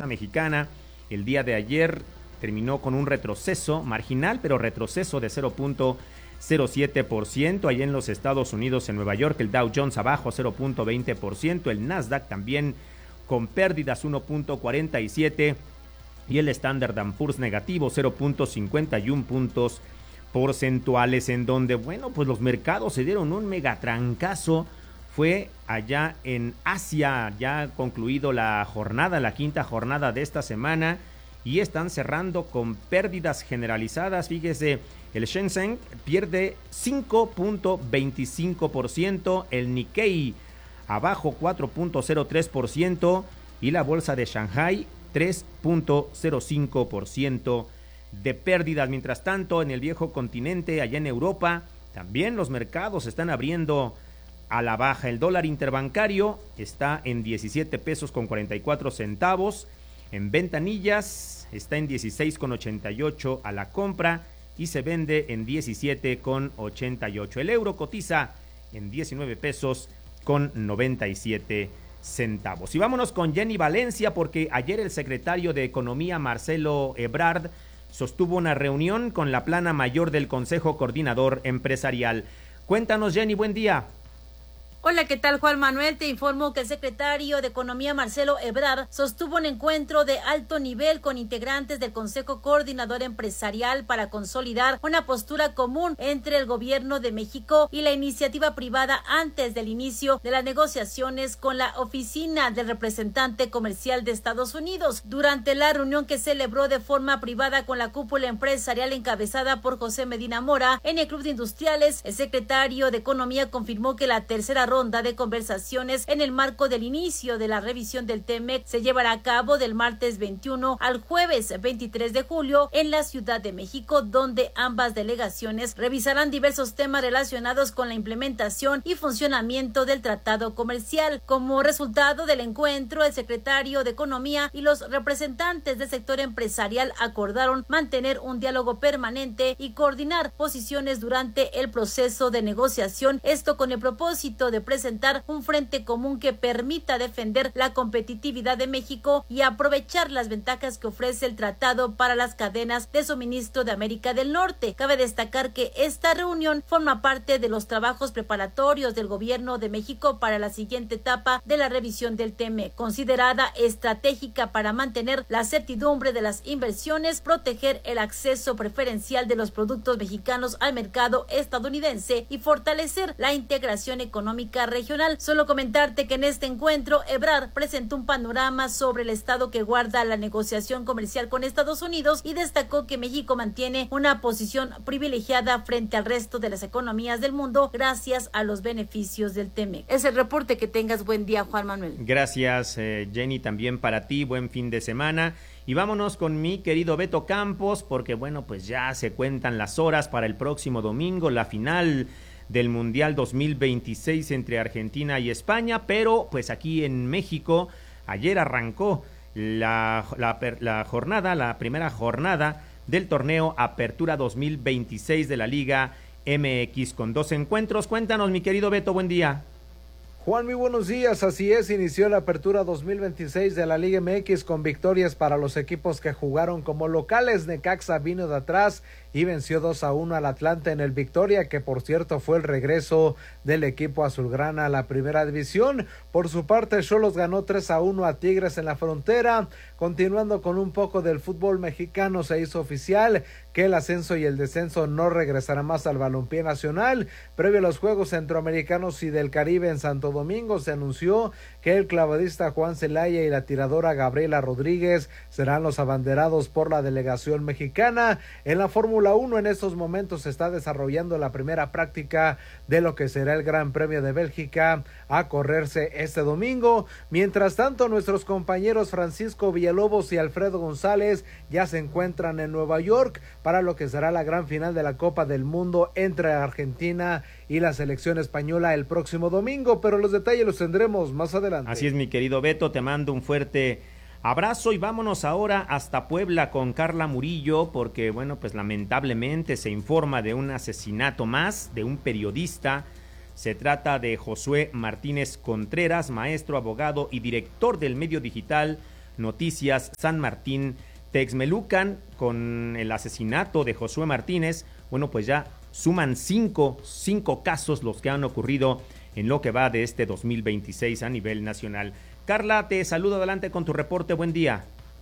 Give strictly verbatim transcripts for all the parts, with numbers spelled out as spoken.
petrolera mexicana el día de ayer terminó con un retroceso marginal, pero retroceso de cero punto cero siete por ciento. Allá en los Estados Unidos, en Nueva York, el Dow Jones abajo cero punto veinte por ciento, el Nasdaq también con pérdidas uno punto cuarenta y siete y el Standard and Poor's negativo cero punto cincuenta y uno puntos porcentuales, en donde, bueno, pues los mercados se dieron un megatrancazo. Fue allá en Asia, ya concluido la jornada, la quinta jornada de esta semana, y están cerrando con pérdidas generalizadas. Fíjese, el Shenzhen pierde cinco punto veinticinco por ciento, el Nikkei abajo cuatro punto cero tres por ciento y la bolsa de Shanghai tres punto cero cinco por ciento de pérdidas. Mientras tanto, en el viejo continente, allá en Europa, también los mercados están abriendo a la baja. El dólar interbancario está en diecisiete pesos con cuarenta y cuatro centavos. En ventanillas está en dieciséis con ochenta y ocho a la compra y se vende en diecisiete con ochenta y ocho. El euro cotiza en diecinueve pesos con noventa y siete centavos. Y vámonos con Jenny Valencia, porque ayer el secretario de Economía, Marcelo Ebrard, sostuvo una reunión con la plana mayor del Consejo Coordinador Empresarial. Cuéntanos, Jenny, buen día. Hola, ¿qué tal, Juan Manuel? Te informo que el secretario de Economía, Marcelo Ebrard, sostuvo un encuentro de alto nivel con integrantes del Consejo Coordinador Empresarial para consolidar una postura común entre el gobierno de México y la iniciativa privada antes del inicio de las negociaciones con la oficina del representante comercial de Estados Unidos. Durante la reunión que celebró de forma privada con la cúpula empresarial encabezada por José Medina Mora en el Club de Industriales, el secretario de Economía confirmó que la tercera ronda de conversaciones en el marco del inicio de la revisión del TEMEC se llevará a cabo del martes veintiuno al jueves veintitrés de julio en la Ciudad de México, donde ambas delegaciones revisarán diversos temas relacionados con la implementación y funcionamiento del tratado comercial. Como resultado del encuentro, el secretario de Economía y los representantes del sector empresarial acordaron mantener un diálogo permanente y coordinar posiciones durante el proceso de negociación, esto con el propósito de presentar un frente común que permita defender la competitividad de México y aprovechar las ventajas que ofrece el tratado para las cadenas de suministro de América del Norte. Cabe destacar que esta reunión forma parte de los trabajos preparatorios del gobierno de México para la siguiente etapa de la revisión del TEMEC, considerada estratégica para mantener la certidumbre de las inversiones, proteger el acceso preferencial de los productos mexicanos al mercado estadounidense y fortalecer la integración económica regional. Solo comentarte que en este encuentro Ebrard presentó un panorama sobre el estado que guarda la negociación comercial con Estados Unidos y destacó que México mantiene una posición privilegiada frente al resto de las economías del mundo gracias a los beneficios del TEMEC. Es el reporte. Que tengas buen día, Juan Manuel. Gracias, eh, Jenny, también para ti, buen fin de semana. Y vámonos con mi querido Beto Campos, porque bueno, pues ya se cuentan las horas para el próximo domingo, la final del Mundial dos mil veintiséis entre Argentina y España, pero pues aquí en México ayer arrancó la, la, la jornada, la primera jornada del torneo Apertura dos mil veintiséis de la Liga M X con dos encuentros. Cuéntanos, mi querido Beto, buen día. Juan, muy buenos días. Así es, inició la apertura dos mil veintiséis de la Liga M X con victorias para los equipos que jugaron como locales. Necaxa vino de atrás y venció dos a uno al Atlante en el Victoria, que por cierto fue el regreso del equipo azulgrana a la primera división. Por su parte, Xolos ganó tres a uno a Tigres en la Frontera. Continuando con un poco del fútbol mexicano, se hizo oficial que el ascenso y el descenso no regresará más al balompié nacional. Previo a los Juegos Centroamericanos y del Caribe en Santo Domingo, se anunció que el clavadista Juan Celaya y la tiradora Gabriela Rodríguez serán los abanderados por la delegación mexicana. En la Fórmula uno en estos momentos se está desarrollando la primera práctica de lo que será el Gran Premio de Bélgica a correrse este domingo. Mientras tanto, nuestros compañeros Francisco Villalobos y Alfredo González ya se encuentran en Nueva York para lo que será la gran final de la Copa del Mundo entre Argentina y la selección española el próximo domingo, pero los detalles los tendremos más adelante. Así es, mi querido Beto, te mando un fuerte abrazo y vámonos ahora hasta Puebla con Carla Murillo, porque bueno, pues lamentablemente se informa de un asesinato más de un periodista. Se trata de Josué Martínez Contreras, maestro, abogado y director del medio digital Noticias San Martín Texmelucan, con el asesinato de Josué Martínez. Bueno, pues ya suman cinco, cinco casos los que han ocurrido en lo que va de este dos mil veintiséis a nivel nacional. Carla, te saludo, adelante con tu reporte, buen día.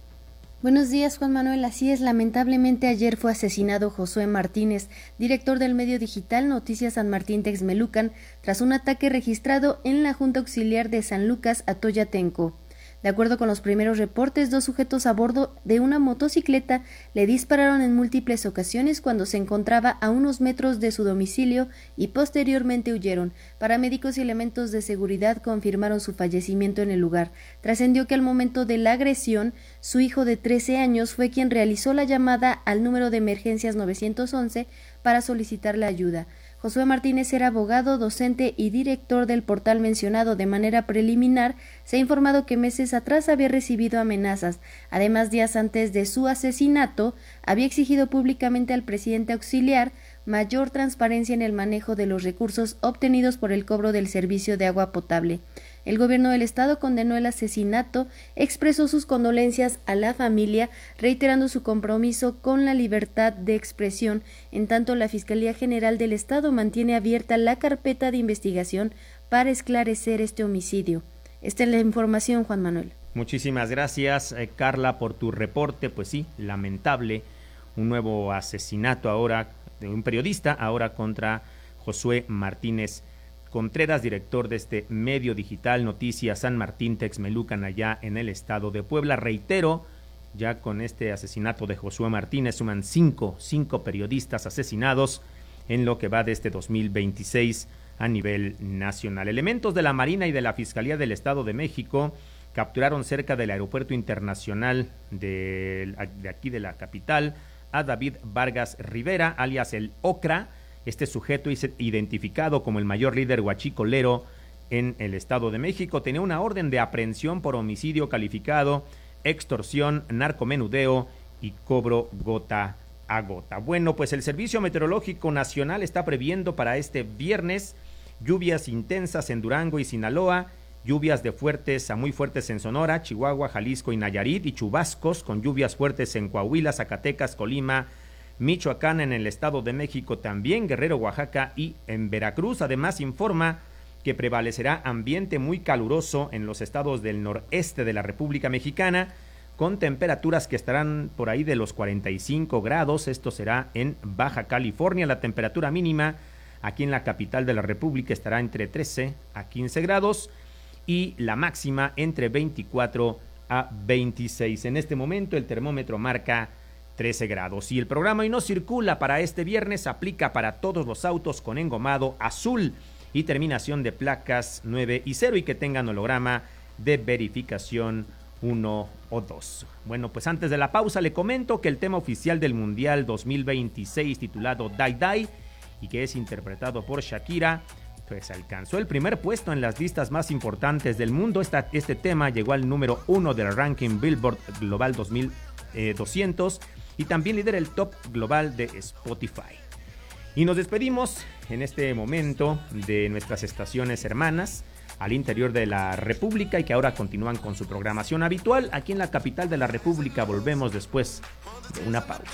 Buenos días, Juan Manuel. Así es, lamentablemente ayer fue asesinado Josué Martínez, director del medio digital Noticias San Martín Texmelucan, tras un ataque registrado en la Junta Auxiliar de San Lucas, Atoyatenco. De acuerdo con los primeros reportes, dos sujetos a bordo de una motocicleta le dispararon en múltiples ocasiones cuando se encontraba a unos metros de su domicilio y posteriormente huyeron. Paramédicos y elementos de seguridad confirmaron su fallecimiento en el lugar. Trascendió que al momento de la agresión, su hijo de trece años fue quien realizó la llamada al número de emergencias nueve once para solicitar la ayuda. Josué Martínez era abogado, docente y director del portal mencionado. De manera preliminar, se ha informado que meses atrás había recibido amenazas. Además, días antes de su asesinato, había exigido públicamente al presidente auxiliar mayor transparencia en el manejo de los recursos obtenidos por el cobro del servicio de agua potable. El gobierno del estado condenó el asesinato, expresó sus condolencias a la familia, reiterando su compromiso con la libertad de expresión. En tanto, la Fiscalía General del Estado mantiene abierta la carpeta de investigación para esclarecer este homicidio. Esta es la información, Juan Manuel. Muchísimas gracias, eh, Carla, por tu reporte. Pues sí, lamentable, un nuevo asesinato ahora de un periodista, ahora contra Josué Martínez Contreras, director de este medio digital Noticias San Martín Texmelucan, allá en el estado de Puebla. Reitero, ya con este asesinato de Josué Martínez suman cinco, cinco periodistas asesinados en lo que va de este dos mil veintiséis a nivel nacional. Elementos de la Marina y de la Fiscalía del Estado de México capturaron cerca del aeropuerto internacional de, de aquí de la capital a David Vargas Rivera, alias el Ocra. Este sujeto, identificado como el mayor líder huachicolero en el Estado de México, tenía una orden de aprehensión por homicidio calificado, extorsión, narcomenudeo y cobro gota a gota. Bueno, pues el Servicio Meteorológico Nacional está previendo para este viernes lluvias intensas en Durango y Sinaloa, lluvias de fuertes a muy fuertes en Sonora, Chihuahua, Jalisco y Nayarit, y chubascos con lluvias fuertes en Coahuila, Zacatecas, Colima, Michoacán, en el Estado de México también, Guerrero, Oaxaca y en Veracruz. Además, informa que prevalecerá ambiente muy caluroso en los estados del noreste de la República Mexicana, con temperaturas que estarán por ahí de los cuarenta y cinco grados. Esto será en Baja California. La temperatura mínima aquí en la capital de la República estará entre trece a quince grados y la máxima entre veinticuatro a veintiséis. En este momento el termómetro marca trece grados. Y el programa Hoy No Circula para este viernes aplica para todos los autos con engomado azul y terminación de placas nueve y cero y que tengan holograma de verificación uno o dos. Bueno, pues antes de la pausa le comento que el tema oficial del Mundial dos mil veintiséis, titulado Die Die, y que es interpretado por Shakira, pues alcanzó el primer puesto en las listas más importantes del mundo. Esta, este tema llegó al número uno del ranking Billboard Global dos mil doscientos y también lidera el top global de Spotify. Y nos despedimos en este momento de nuestras estaciones hermanas al interior de la República y que ahora continúan con su programación habitual. Aquí en la capital de la República volvemos después de una pausa.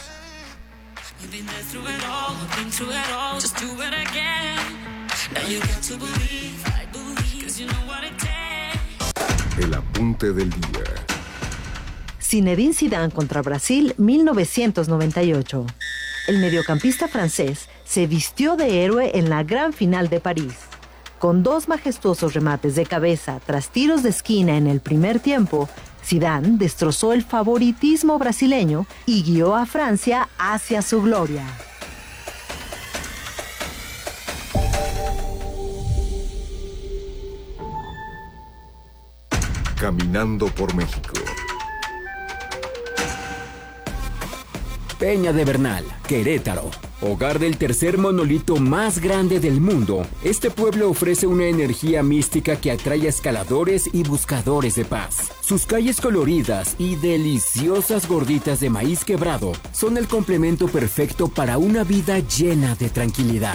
El apunte del día. Zinedine Zidane contra Brasil, mil novecientos noventa y ocho. El mediocampista francés se vistió de héroe en la gran final de París. Con dos majestuosos remates de cabeza tras tiros de esquina en el primer tiempo, Zidane destrozó el favoritismo brasileño y guió a Francia hacia su gloria. Caminando por México. Peña de Bernal, Querétaro. Hogar del tercer monolito más grande del mundo, este pueblo ofrece una energía mística que atrae a escaladores y buscadores de paz. Sus calles coloridas y deliciosas gorditas de maíz quebrado son el complemento perfecto para una vida llena de tranquilidad.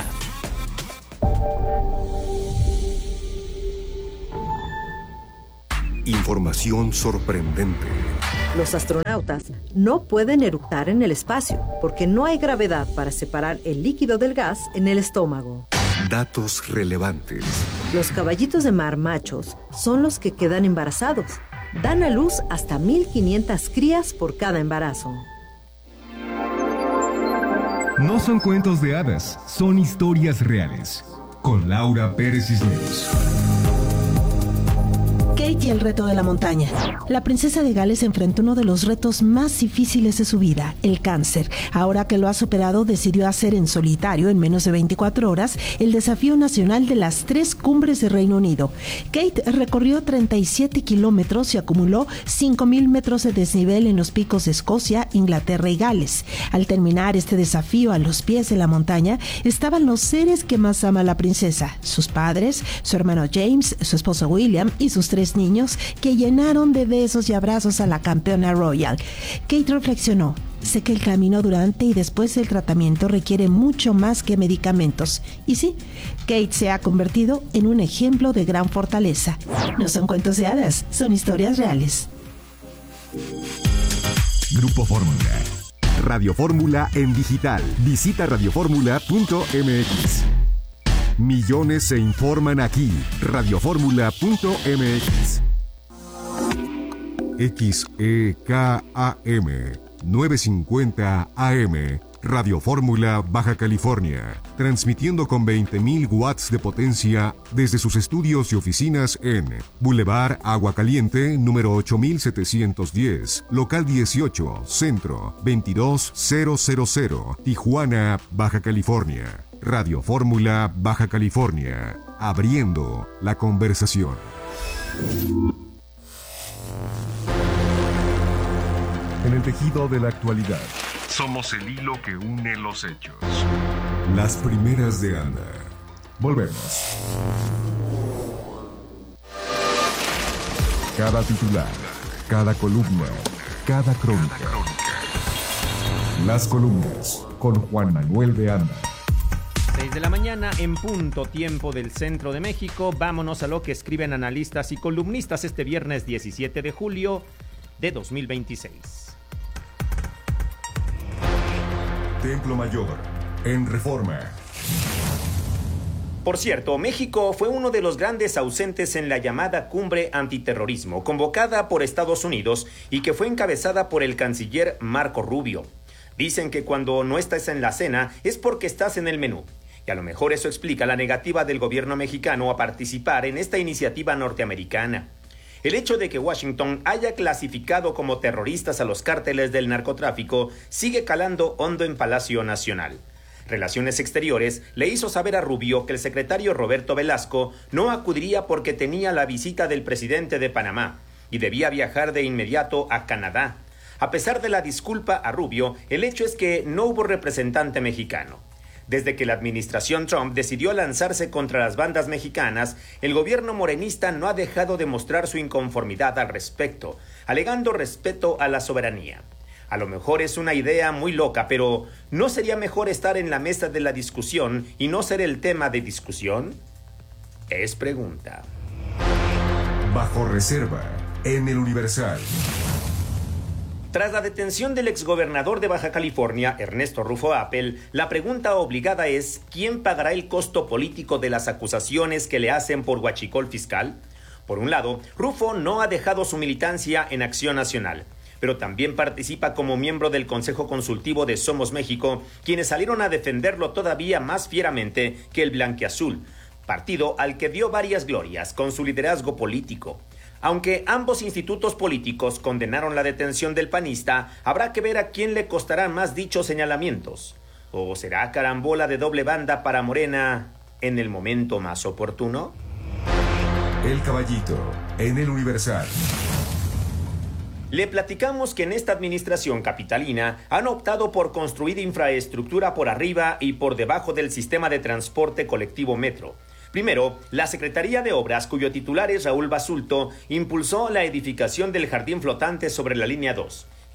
Información sorprendente. Los astronautas no pueden eructar en el espacio porque no hay gravedad para separar el líquido del gas en el estómago. Datos relevantes. Los caballitos de mar machos son los que quedan embarazados. Dan a luz hasta mil quinientas crías por cada embarazo. No son cuentos de hadas, son historias reales. Con Laura Pérez Cisneros. Kate y el reto de la montaña. La princesa de Gales enfrentó uno de los retos más difíciles de su vida, el cáncer. Ahora que lo ha superado, decidió hacer en solitario, en menos de veinticuatro horas, el desafío nacional de las tres cumbres de Reino Unido. Kate recorrió treinta y siete kilómetros y acumuló cinco mil metros de desnivel en los picos de Escocia, Inglaterra y Gales. Al terminar este desafío a los pies de la montaña, estaban los seres que más ama la princesa, sus padres, su hermano James, su esposo William y sus tres niños, que llenaron de besos y abrazos a la campeona royal. Kate reflexionó: sé que el camino durante y después del tratamiento requiere mucho más que medicamentos. Y sí, Kate se ha convertido en un ejemplo de gran fortaleza. No son cuentos de hadas, son historias reales. Grupo Fórmula. Radio Fórmula en digital. Visita radio fórmula punto m x. Millones se informan aquí. radio fórmula punto m x. X E K A M novecientos cincuenta A M. Radio Fórmula Baja California. Transmitiendo con veinte mil watts de potencia desde sus estudios y oficinas en Boulevard Agua Caliente, número ocho mil setecientos diez, local dieciocho, Centro, veintidós mil, Tijuana, Baja California. Radio Fórmula Baja California, abriendo la conversación. En el tejido de la actualidad, somos el hilo que une los hechos. Las primeras de Ana. Volvemos. Cada titular, cada columna, cada crónica. Las columnas con Juan Manuel de Anda. seis de la mañana en punto, tiempo del centro de México. Vámonos a lo que escriben analistas y columnistas este viernes diecisiete de julio de dos mil veintiséis. Templo Mayor, en Reforma. Por cierto, México fue uno de los grandes ausentes en la llamada cumbre antiterrorismo, convocada por Estados Unidos y que fue encabezada por el canciller Marco Rubio. Dicen que cuando no estás en la cena es porque estás en el menú. Y a lo mejor eso explica la negativa del gobierno mexicano a participar en esta iniciativa norteamericana. El hecho de que Washington haya clasificado como terroristas a los cárteles del narcotráfico sigue calando hondo en Palacio Nacional. Relaciones Exteriores le hizo saber a Rubio que el secretario Roberto Velasco no acudiría porque tenía la visita del presidente de Panamá y debía viajar de inmediato a Canadá. A pesar de la disculpa a Rubio, el hecho es que no hubo representante mexicano. Desde que la administración Trump decidió lanzarse contra las bandas mexicanas, el gobierno morenista no ha dejado de mostrar su inconformidad al respecto, alegando respeto a la soberanía. A lo mejor es una idea muy loca, pero ¿no sería mejor estar en la mesa de la discusión y no ser el tema de discusión? Es pregunta. Bajo reserva, en el Universal. Tras la detención del exgobernador de Baja California, Ernesto Rufo Appel, la pregunta obligada es: ¿quién pagará el costo político de las acusaciones que le hacen por huachicol fiscal? Por un lado, Rufo no ha dejado su militancia en Acción Nacional, pero también participa como miembro del Consejo Consultivo de Somos México, quienes salieron a defenderlo todavía más fieramente que el blanquiazul, partido al que dio varias glorias con su liderazgo político. Aunque ambos institutos políticos condenaron la detención del panista, habrá que ver a quién le costarán más dichos señalamientos. ¿O será carambola de doble banda para Morena en el momento más oportuno? El Caballito, en el Universal. Le platicamos que en esta administración capitalina han optado por construir infraestructura por arriba y por debajo del sistema de transporte colectivo metro. Primero, la Secretaría de Obras, cuyo titular es Raúl Basulto, impulsó la edificación del jardín flotante sobre la línea dos,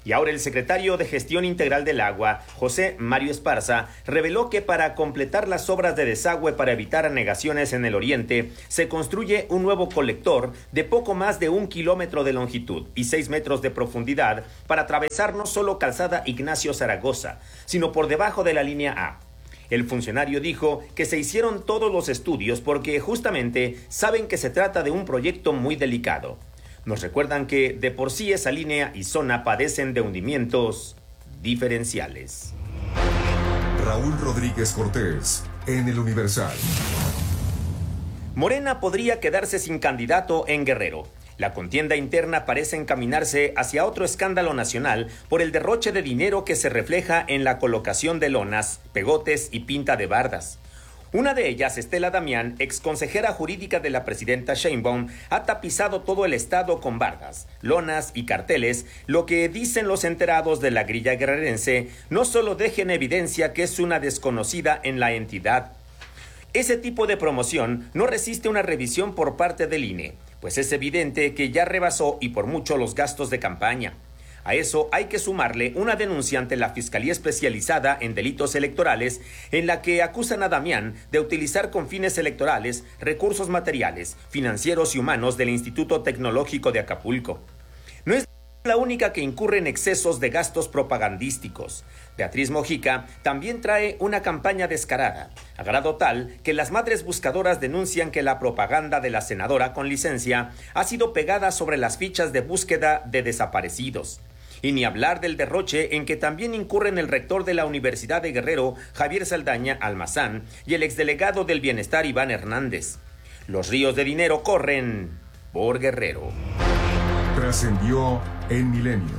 Y ahora el secretario de Gestión Integral del Agua, José Mario Esparza, reveló que para completar las obras de desagüe para evitar anegaciones en el oriente, se construye un nuevo colector de poco más de un kilómetro de longitud y seis metros de profundidad para atravesar no solo calzada Ignacio Zaragoza, sino por debajo de la línea A. El funcionario dijo que se hicieron todos los estudios porque justamente saben que se trata de un proyecto muy delicado. Nos recuerdan que de por sí esa línea y zona padecen de hundimientos diferenciales. Raúl Rodríguez Cortés, en El Universal. Morena podría quedarse sin candidato en Guerrero. La contienda interna parece encaminarse hacia otro escándalo nacional por el derroche de dinero que se refleja en la colocación de lonas, pegotes y pinta de bardas. Una de ellas, Estela Damián, exconsejera jurídica de la presidenta Sheinbaum, ha tapizado todo el estado con bardas, lonas y carteles, lo que dicen los enterados de la grilla guerrerense no solo deja en evidencia que es una desconocida en la entidad. Ese tipo de promoción no resiste una revisión por parte del I N E, pues es evidente que ya rebasó y por mucho los gastos de campaña. A eso hay que sumarle una denuncia ante la Fiscalía Especializada en Delitos Electorales en la que acusan a Damián de utilizar con fines electorales recursos materiales, financieros y humanos del Instituto Tecnológico de Acapulco. No es la única que incurre en excesos de gastos propagandísticos. Beatriz Mojica también trae una campaña descarada, a grado tal que las madres buscadoras denuncian que la propaganda de la senadora con licencia ha sido pegada sobre las fichas de búsqueda de desaparecidos. Y ni hablar del derroche en que también incurren el rector de la Universidad de Guerrero, Javier Saldaña Almazán, y el exdelegado del Bienestar, Iván Hernández. Los ríos de dinero corren por Guerrero. Trascendió en Milenio.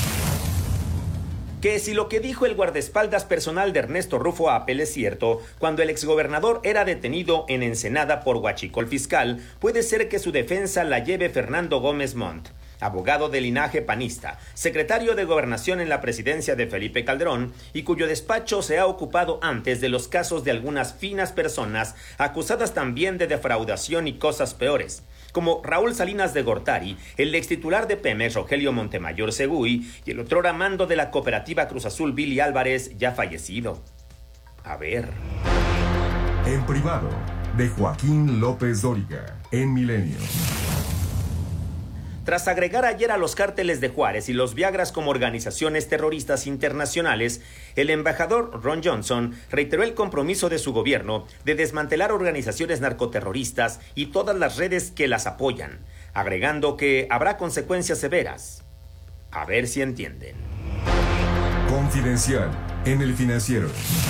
Que si lo que dijo el guardaespaldas personal de Ernesto Rufo Apel es cierto, cuando el exgobernador era detenido en Ensenada por huachicol fiscal, puede ser que su defensa la lleve Fernando Gómez Montt, abogado de linaje panista, secretario de Gobernación en la presidencia de Felipe Calderón y cuyo despacho se ha ocupado antes de los casos de algunas finas personas acusadas también de defraudación y cosas peores, como Raúl Salinas de Gortari, el extitular de Pemex Rogelio Montemayor Seguy y el otrora mando de la cooperativa Cruz Azul Billy Álvarez, ya fallecido. A ver. En privado, de Joaquín López Dóriga, en Milenio. Tras agregar ayer a los cárteles de Juárez y los Viagras como organizaciones terroristas internacionales, el embajador Ron Johnson reiteró el compromiso de su gobierno de desmantelar organizaciones narcoterroristas y todas las redes que las apoyan, agregando que habrá consecuencias severas. A ver si entienden. Confidencial, en El Financiero.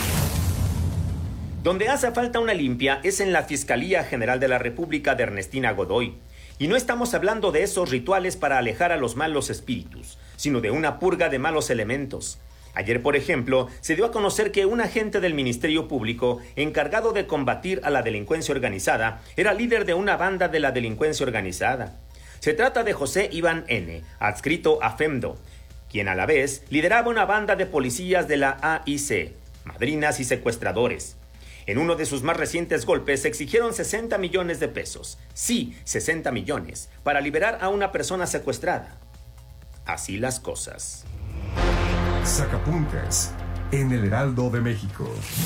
Donde hace falta una limpia es en la Fiscalía General de la República de Ernestina Godoy. Y no estamos hablando de esos rituales para alejar a los malos espíritus, sino de una purga de malos elementos. Ayer, por ejemplo, se dio a conocer que un agente del Ministerio Público, encargado de combatir a la delincuencia organizada, era líder de una banda de la delincuencia organizada. Se trata de José Iván N., adscrito a FEMDO, quien a la vez lideraba una banda de policías de la A I C, madrinas y secuestradores. En uno de sus más recientes golpes se exigieron sesenta millones de pesos, sí, sesenta millones, para liberar a una persona secuestrada. Así las cosas. Sacapuntas, en el Heraldo de México.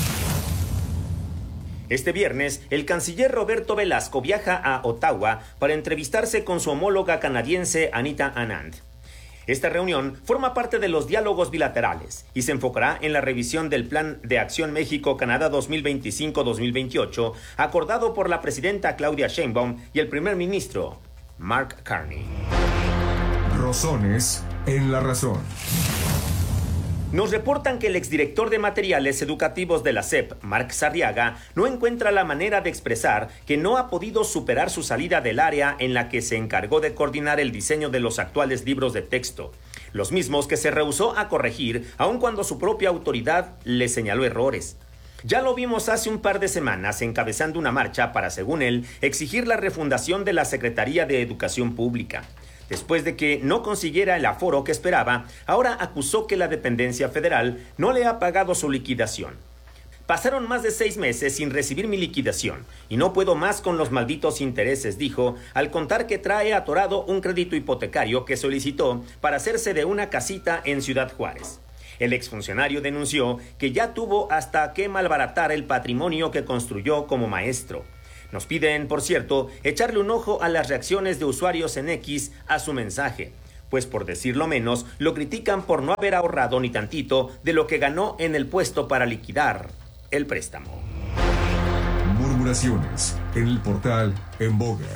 Este viernes, el canciller Roberto Velasco viaja a Ottawa para entrevistarse con su homóloga canadiense Anita Anand. Esta reunión forma parte de los diálogos bilaterales y se enfocará en la revisión del Plan de Acción México-Canadá dos mil veinticinco a dos mil veintiocho, acordado por la presidenta Claudia Sheinbaum y el primer ministro Mark Carney. Rosones en La Razón. Nos reportan que el exdirector de Materiales Educativos de la S E P, Marc Sarriaga, no encuentra la manera de expresar que no ha podido superar su salida del área en la que se encargó de coordinar el diseño de los actuales libros de texto, los mismos que se rehusó a corregir aun cuando su propia autoridad le señaló errores. Ya lo vimos hace un par de semanas encabezando una marcha para, según él, exigir la refundación de la Secretaría de Educación Pública. Después de que no consiguiera el aforo que esperaba, ahora acusó que la dependencia federal no le ha pagado su liquidación. Pasaron más de seis meses sin recibir mi liquidación y no puedo más con los malditos intereses, dijo, al contar que trae atorado un crédito hipotecario que solicitó para hacerse de una casita en Ciudad Juárez. El exfuncionario denunció que ya tuvo hasta que malbaratar el patrimonio que construyó como maestro. Nos piden, por cierto, echarle un ojo a las reacciones de usuarios en X a su mensaje, pues por decirlo menos, lo critican por no haber ahorrado ni tantito de lo que ganó en el puesto para liquidar el préstamo. Murmuraciones en el portal En Boga.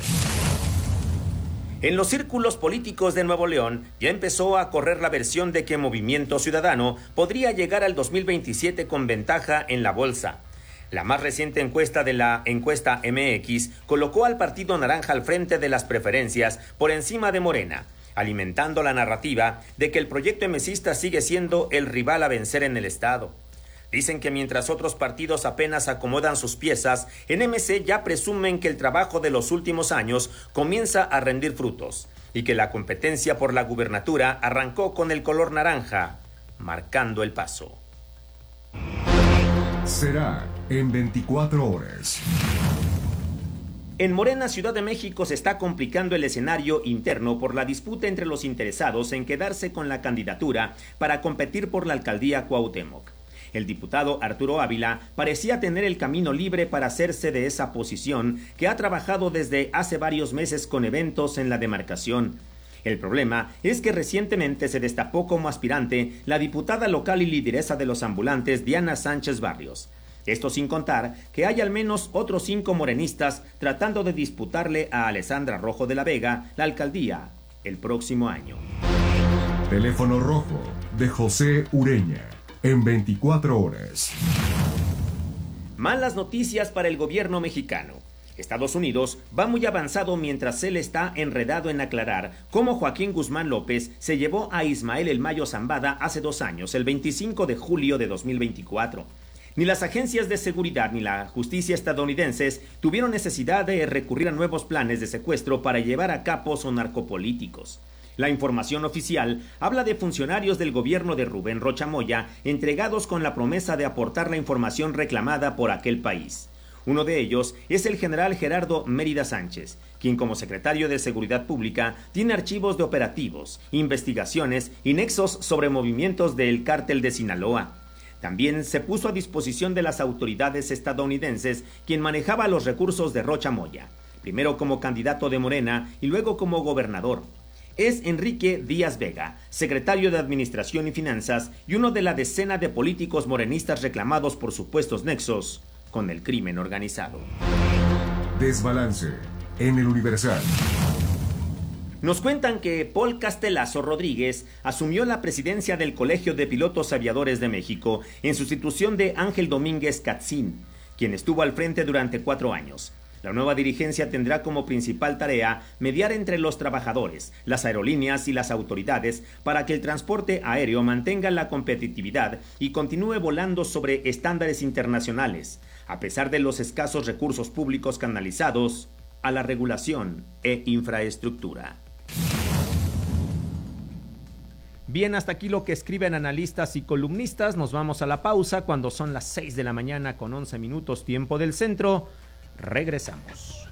En los círculos políticos de Nuevo León ya empezó a correr la versión de que Movimiento Ciudadano podría llegar al dos mil veintisiete con ventaja en la bolsa. La más reciente encuesta de la encuesta M X colocó al Partido Naranja al frente de las preferencias por encima de Morena, alimentando la narrativa de que el proyecto emesista sigue siendo el rival a vencer en el estado. Dicen que mientras otros partidos apenas acomodan sus piezas, en M C ya presumen que el trabajo de los últimos años comienza a rendir frutos y que la competencia por la gubernatura arrancó con el color naranja, marcando el paso. Será en veinticuatro horas. En Morena, Ciudad de México, se está complicando el escenario interno por la disputa entre los interesados en quedarse con la candidatura para competir por la alcaldía Cuauhtémoc. El diputado Arturo Ávila parecía tener el camino libre para hacerse de esa posición que ha trabajado desde hace varios meses con eventos en la demarcación. El problema es que recientemente se destapó como aspirante la diputada local y lideresa de los ambulantes Diana Sánchez Barrios. Esto sin contar que hay al menos otros cinco morenistas tratando de disputarle a Alessandra Rojo de la Vega la alcaldía el próximo año. Teléfono rojo de José Ureña. En veinticuatro horas. Malas noticias para el gobierno mexicano. Estados Unidos va muy avanzado mientras él está enredado en aclarar cómo Joaquín Guzmán López se llevó a Ismael El Mayo Zambada hace dos años, el veinticinco de julio de dos mil veinticuatro. Ni las agencias de seguridad ni la justicia estadounidenses tuvieron necesidad de recurrir a nuevos planes de secuestro para llevar a capos o narcopolíticos. La información oficial habla de funcionarios del gobierno de Rubén Rocha Moya entregados con la promesa de aportar la información reclamada por aquel país. Uno de ellos es el general Gerardo Mérida Sánchez, quien como secretario de Seguridad Pública tiene archivos de operativos, investigaciones y nexos sobre movimientos del cártel de Sinaloa. También se puso a disposición de las autoridades estadounidenses quien manejaba los recursos de Rocha Moya, primero como candidato de Morena y luego como gobernador. Es Enrique Díaz Vega, secretario de Administración y Finanzas y uno de la decena de políticos morenistas reclamados por supuestos nexos con el crimen organizado. Desbalance en el Universal. Nos cuentan que Paul Castelazo Rodríguez asumió la presidencia del Colegio de Pilotos Aviadores de México en sustitución de Ángel Domínguez Catzín, quien estuvo al frente durante cuatro años. La nueva dirigencia tendrá como principal tarea mediar entre los trabajadores, las aerolíneas y las autoridades para que el transporte aéreo mantenga la competitividad y continúe volando sobre estándares internacionales, a pesar de los escasos recursos públicos canalizados a la regulación e infraestructura. Bien, hasta aquí lo que escriben analistas y columnistas. Nos vamos a la pausa cuando son las seis de la mañana con once minutos, tiempo del centro. Regresamos.